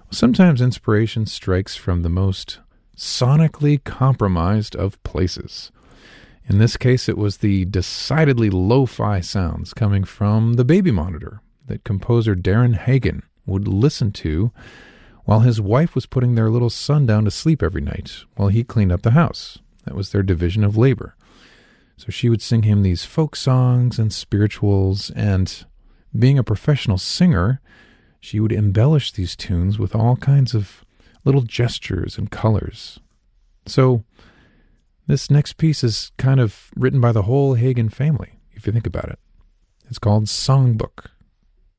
Sometimes inspiration strikes from the most sonically compromised of places. In this case, it was the decidedly lo-fi sounds coming from the baby monitor that composer Darren Hagen would listen to while his wife was putting their little son down to sleep every night while he cleaned up the house. That was their division of labor. So she would sing him these folk songs and spirituals, and being a professional singer, she would embellish these tunes with all kinds of little gestures and colors. So this next piece is kind of written by the whole Hagen family, if you think about it. It's called Songbook.